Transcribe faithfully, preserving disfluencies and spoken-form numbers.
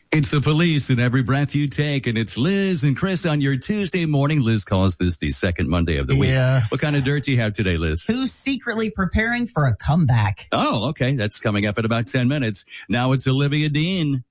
It's the police in every breath you take, and it's Liz and Chris on your Tuesday morning. Liz calls this the second Monday of the week. Yes. What kind of dirt do you have today, Liz? Who's secretly preparing for a comeback? Oh, okay. That's coming up in about ten minutes. Now it's Olivia Dean.